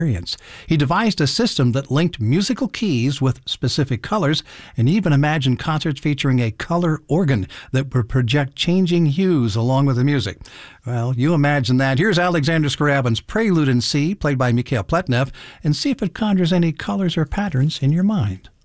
experience. He devised a system that linked musical keys with specific colors and even imagined concerts featuring a color organ that would project changing hues along with the music. Well, you imagine that. Here's Alexander Scriabin's Prelude in C, played by Mikhail Pletnev, and see if it conjures any colors or patterns in your mind.